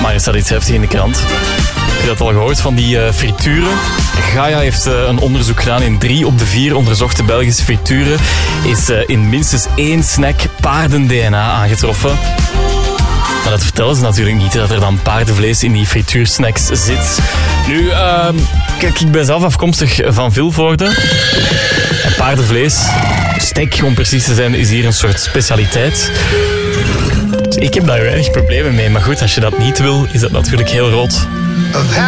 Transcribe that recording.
Maar er staat iets heftig in de krant. Heb je dat al gehoord van die frituren? Gaia heeft een onderzoek gedaan. In 3 op de 4 onderzochte Belgische frituren is in minstens 1 snack paarden-DNA aangetroffen. Maar dat vertellen ze natuurlijk niet, dat er dan paardenvlees in die frituursnacks zit. Nu, kijk, ik ben zelf afkomstig van Vilvoorde. En paardenvlees, steak om precies te zijn, is hier een soort specialiteit. Dus ik heb daar weinig problemen mee. Maar goed, als je dat niet wil, is dat natuurlijk heel rot.